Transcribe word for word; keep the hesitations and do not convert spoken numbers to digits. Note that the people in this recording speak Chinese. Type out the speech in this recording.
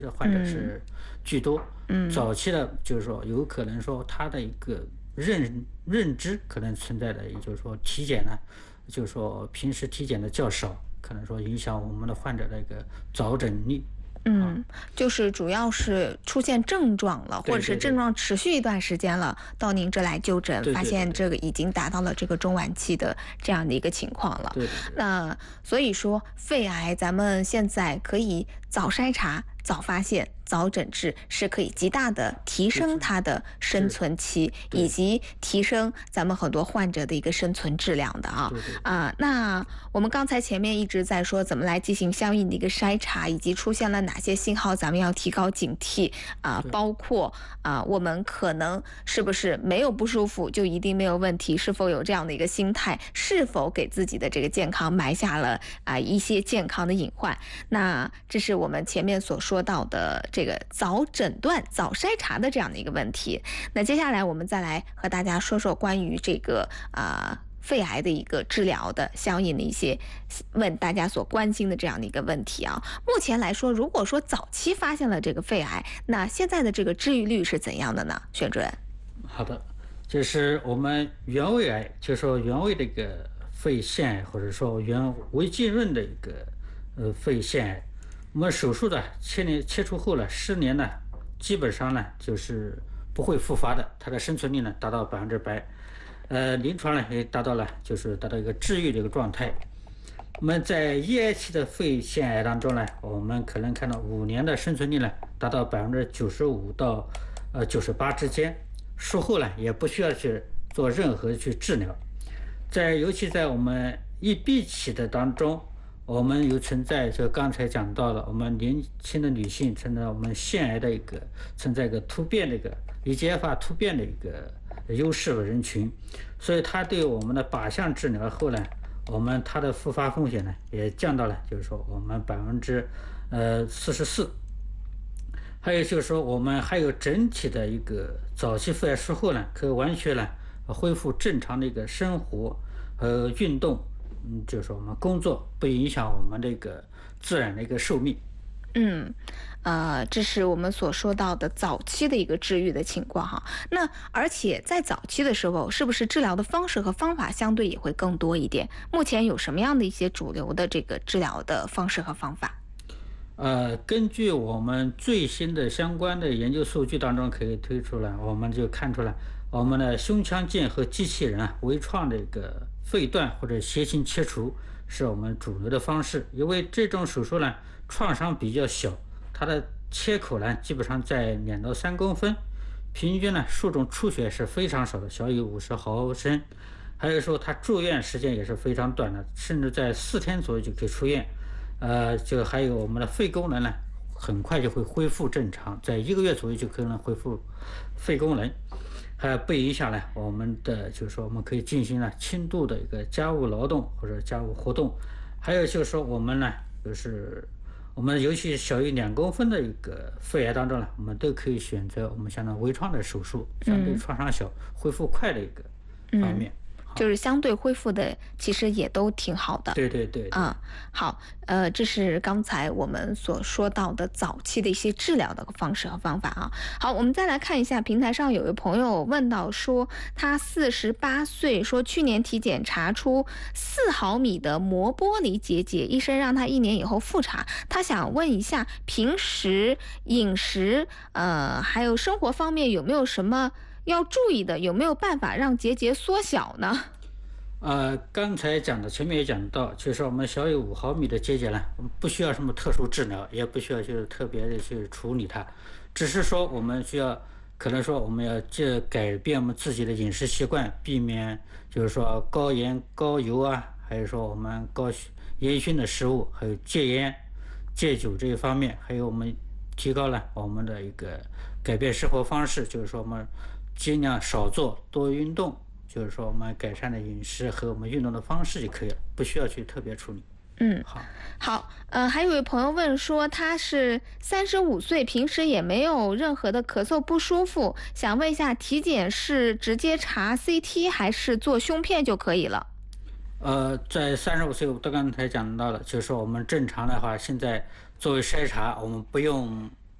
这患者是居多。 嗯， 早期的就是说有可能说他的一个认认知可能存在的，也就是说体检呢，就是说平时体检的较少，可能说影响我们的患者的一个早诊率。 嗯，就是主要是出现症状了，或者是症状持续一段时间了，到您这来就诊，发现这个已经达到了这个中晚期的这样的一个情况了。 对对对。 那所以说，肺癌咱们现在可以早筛查、早发现、早诊治，是可以极大的提升它的生存期，以及提升咱们很多患者的一个生存质量的啊。啊、呃，那我们刚才前面一直在说怎么来进行相应的一个筛查，以及出现了哪些信号，咱们要提高警惕啊、呃，包括啊、呃，我们可能是不是没有不舒服就一定没有问题？是否有这样的一个心态？是否给自己的这个健康埋下了啊、呃、一些健康的隐患？那这是我们前面所说到的这个早诊断、早筛查的这样的一个问题。那接下来我们再来和大家说说关于这个啊、呃、肺癌的一个治疗的相应的一些问大家所关心的这样的一个问题啊。目前来说，如果说早期发现了这个肺癌，那现在的这个治愈率是怎样的呢？宣主任。 好的，就是我们原位癌，就是说原位的一个肺腺癌，或者说原微浸润的一个呃肺腺癌。我们手术的切年切除后呢，十年呢，基本上呢就是不会复发的，它的生存率呢达到百分之百，呃，临床呢也达到了就是达到一个治愈的一个状态。我们在一癌期的肺腺癌当中呢，我们可能看到五年的生存率呢达到百分之九十五到呃九十八之间，术后呢也不需要去做任何去治疗。在尤其在我们一 B 期的当中，我们有存在就刚才讲到了，我们年轻的女性存在我们腺癌的一个存在一个突变的一个 E G F R 突变的一个优势的人群，所以它对我们的靶向治疗后呢，我们它的复发风险呢也降到了，就是说我们百分之呃四十四。还有就是说，我们还有整体的一个早期肺癌术后呢，可以完全呢恢复正常的一个生活和运动。嗯，就是我们工作不影响我们这个自然的一个寿命。 嗯，呃，这是我们所说到的早期的一个治愈的情况哈。那而且在早期的时候，是不是治疗的方式和方法相对也会更多一点？目前有什么样的一些主流的这个治疗的方式和方法？ 呃，根据我们最新的相关的研究数据当中可以推出来，我们就看出来，我们的胸腔镜和机器人啊，微创的一个肺段或者斜形切除是我们主流的方式。因为这种手术呢，创伤比较小，它的切口呢基本上在两到三公分，平均呢术中出血是非常少的，小于五十毫升。还有说它住院时间也是非常短的，甚至在四天左右就可以出院。呃，就还有我们的肺功能呢，很快就会恢复正常，在一个月左右就可能恢复肺功能，还不影响呢我们的就是说我们可以进行了轻度的一个家务劳动或者家务活动。还有就是说我们呢，就是我们尤其小于两公分的一个肺癌当中呢，我们都可以选择我们相当微创的手术，相对创伤小、恢复快的一个方面。 嗯就是相对恢复的其实也都挺好的。 对对 对, 对。 嗯，好，呃，这是刚才我们所说到的早期的一些治疗的方式和方法啊。好，我们再来看一下平台上有位朋友问到说，他四十八岁，说去年体检查出四毫米的膜玻璃结节，医生让他一年以后复查。他想问一下，平时饮食呃还有生活方面有没有什么要注意的，有没有办法让结节缩小呢？ 呃，刚才讲的，前面也讲到，就是我们小于五毫米的结节呢，我们不需要什么特殊治疗，也不需要就是特别的去处理它，只是说我们需要，可能说我们要这改变我们自己的饮食习惯，避免就是说高盐、高油啊，还有说我们高烟熏的食物，还有戒烟、戒酒这一方面，还有我们提高了我们的一个改变生活方式，就是说我们尽量少做，多运动，就是说我们改善的饮食和我们运动的方式就可以了，不需要去特别处理。 嗯， 好， 好，呃，还有位朋友问说，他是三十五岁，平时也没有任何的咳嗽不舒服，想问一下，体检是直接查 C T 还是做胸片就可以了？ 呃，在三十五岁，我刚才讲到了，就是说我们正常的话，现在作为筛查，我们不用